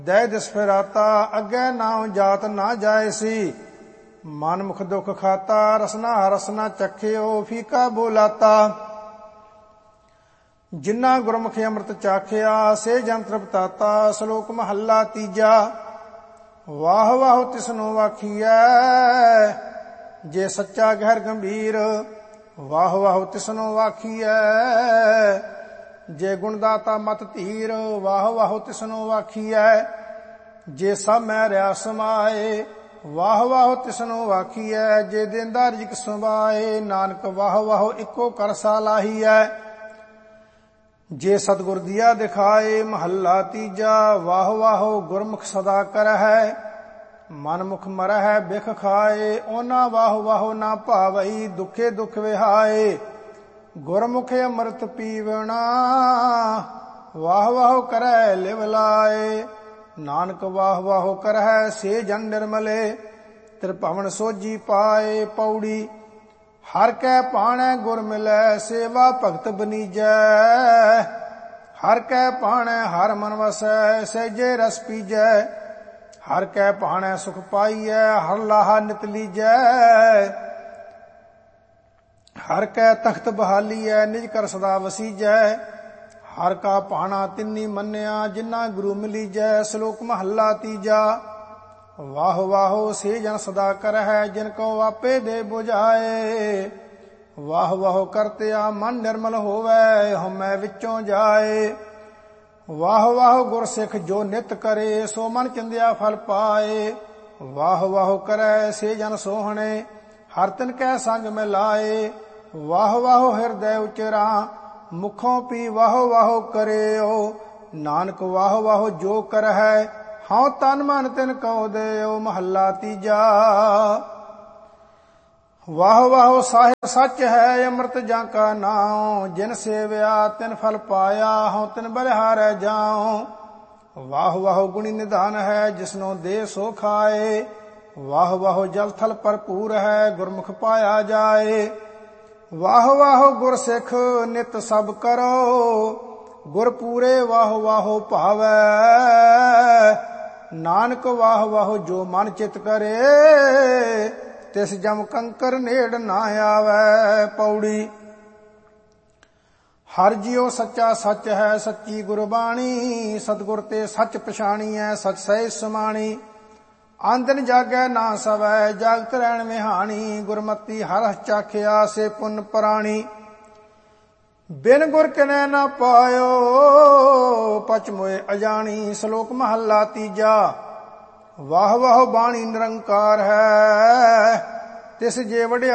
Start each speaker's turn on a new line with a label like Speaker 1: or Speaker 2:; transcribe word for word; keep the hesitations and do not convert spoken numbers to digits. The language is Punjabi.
Speaker 1: ਦੈ ਦਿਸ ਫਿਰਾਤਾ ਅੱਗੇ ਨਾਉ ਜਾਤ ਨਾ ਜਾਇਸੀ। ਮਨ ਮੁਖ ਦੁਖ ਖਾਤਾ ਰਸਨਾ ਰਸਨਾ ਚਖਿਓ ਫੀਕਾ ਬੋਲਾਤਾ। ਜਿਨ੍ਹਾਂ ਗੁਰਮੁਖੀ ਅੰਮ੍ਰਿਤ ਚਾਖਿਆ ਸੇ ਜਨ ਤ੍ਰਿਪਤਾਤਾ। ਸ਼ਲੋਕ ਮਹੱਲਾ ਤੀਜਾ। ਵਾਹ ਵਾਹ ਤਿਸਨੂੰ ਵਾਖੀਐ ਜੇ ਸੱਚਾ ਗਹਿਰ ਗੰਭੀਰ। ਵਾਹ ਵਾਹ ਤਿਸਨੂੰ ਵਾਖੀਐ ਜੇ ਗੁਣਦਾਤਾ ਮਤ ਧੀਰ। ਵਾਹ ਵਾਹ ਤਿਸਨੂੰ ਵਾਖੀਐ ਜੇ ਸਭ ਮੈਂ ਰਿਆ ਸਮਾਏ। ਵਾਹ ਵਾਹ ਤਿਸਨੂੰ ਵਾਖੀਐ ਜੇ ਦੇਂਦਾ ਰਿਜ਼ਕ ਸੁਭਾਏ। ਨਾਨਕ ਵਾਹ ਵਾਹ ਇੱਕੋ ਕਰ ਸਾਲਾਹੀਐ ਜੇ ਸਤਿਗੁਰ ਦੀਆ ਦਿਖਾਏ। ਮਹੱਲਾ ਤੀਜਾ। ਵਾਹ ਵਾਹ ਗੁਰਮੁਖ ਸਦਾ ਕਰਹਿ ਮਨ ਮੁਖ ਮਰਹਿ ਬਿਖ ਖਾਏ। ਉਹਨਾਂ ਵਾਹ ਵਾਹ ਨਾ ਭਾਵਈ ਦੁਖੇ ਦੁਖ ਵਿਹਾਏ। ਗੁਰਮੁਖ ਅੰਮ੍ਰਿਤ ਪੀਵਣਾ ਵਾਹ ਵਾਹ ਕਰੈ ਲਿਵ ਲਾਏ। ਨਾਨਕ ਵਾਹ ਵਾਹ ਕਰਹਿ ਸੇ ਜਨ ਨਿਰਮਲੇ ਤ੍ਰਿਭਵਨ ਸੋਝੀ ਪਾਏ। ਪੌੜੀ। ਹਰ ਕੈ ਭਾਣੈ ਗੁਰ ਮਿਲੈ ਸੇਵਾ ਭਗਤ ਬਨੀਜੈ। ਹਰ ਕੈ ਭਾਣੈ ਹਰ ਮਨ ਵਸੈ ਸਹਿਜੇ ਰਸ ਪੀਜੈ। ਹਰ ਕੈ ਭਾਣੈ ਸੁਖ ਪਾਈਐ ਹਰ ਲਾਹਾ ਨਿਤ ਲੀਜੈ। ਹਰ ਕੈ ਤਖਤ ਬਹਾਲੀਐ ਨਿਜ ਕਰ ਸਦਾ ਵਸੀਜੈ। ਹਰ ਕਾ ਭਾਣਾ ਤਿੰਨੀ ਮੰਨਿਆ ਜਿਨ੍ਹਾਂ ਗੁਰੂ ਮਿਲੀਜੈ। ਸ਼ਲੋਕ ਮਹੱਲਾ ਤੀਜਾ। ਵਾਹ ਵਾਹ ਸੇ ਜਨ ਸਦਾ ਕਰਹਿ ਜਿਨ ਕੋ ਆਪੇ ਦੇ ਬੁਝਾਏ। ਵਾਹ ਵਾਹ ਕਰਤਿਆ ਮਨ ਨਿਰਮਲ ਹੋਵੈ ਹਉਮੈ ਵਿੱਚੋਂ ਜਾਏ। ਵਾਹ ਵਾਹ ਗੁਰ ਸਿੱਖ ਜੋ ਨਿਤ ਕਰੇ ਸੋ ਮਨ ਚਿੰਦਿਆ ਫਲ ਪਾਏ। ਵਾਹ ਵਾਹ ਕਰੈ ਸੇ ਜਨ ਸੋਹਣੇ ਹਰ ਤਿਨ ਕੈ ਸੰਗ ਮਿਲਾਏ। ਵਾਹ ਵਾਹ ਹਿਰਦੈ ਉਚਰਾ ਮੁਖੋਂ ਪੀ ਵਾਹ ਵਾਹ ਕਰਿਓ। ਨਾਨਕ ਵਾਹ ਵਾਹ ਜੋ ਕਰਹਿ ਹਉ ਤਨ ਮਨ ਤਿਨ ਕਉ ਦਿਓ। ਮਹੱਲਾ ਤੀਜਾ। ਵਾਹ ਵਾਹ ਸਾਹਿਬ ਸੱਚ ਹੈ ਅੰਮ੍ਰਿਤ ਜਾਂ ਕਾ ਨਾਉ। ਜਿਨ ਸੇਵਿਆ ਤਿਨ ਫਲ ਪਾਇਆ ਹਉ ਤਿਨ ਬਲਿਹਾਰੈ ਜਾਉ। ਵਾਹ ਵਾਹ ਗੁਣੀ ਨਿਧਾਨ ਹੈ ਜਿਸਨੋ ਦੇ ਸੋ ਖਾਏ। ਵਾਹ ਵਾਹ ਜਲ ਥਲ ਭਰਪੂਰ ਹੈ ਗੁਰਮੁਖ ਪਾਇਆ ਜਾਏ। ਵਾਹ ਵਾਹ ਗੁਰ ਸਿੱਖ ਨਿਤ ਸਭ ਕਰੋ ਗੁਰ ਪੂਰੇ ਵਾਹ ਵਾਹ ਭਾਵੈ। ਨਾਨਕ ਵਾਹ ਵਾਹ ਜੋ ਮਨ ਚਿਤ ਕਰੇ ਤਿਸ ਜਮ ਕੰਕਰ ਨੇੜ ਨਾ ਆਵੈ। ਪੌੜੀ। ਹਰ ਜਿਉ ਸੱਚਾ ਸੱਚ ਹੈ ਸੱਚੀ ਗੁਰਬਾਣੀ। ਸਤਿਗੁਰ ਤੇ ਸੱਚ ਪਛਾਣੀਐ ਸਚ ਸਹਿ ਸਮਾਣੀ। ਆਂਦਨ ਜਾਗੈ ਨਾ ਸਵੈ ਜਾਗਤ ਰਹਿਣ ਵਿਹਾਣੀ। ਗੁਰਮਤੀ ਹਰ ਚਾਖਿਆ ਸੇ ਪੁੰਨ ਪ੍ਰਾਣੀ। ਬਿਨ ਗੁਰ ਕਿਨੈ ਨਾ ਪਾਇਓ ਪਚ ਮੋਏ ਅਜਾਣੀ। ਸ਼ਲੋਕ ਮਹੱਲਾ ਤੀਜਾ। ਵਾਹ ਵਾਹ ਬਾਣੀ ਨਿਰੰਕਾਰ ਹੈ ਤਿਸ ਜੇ ਵਡਿਆ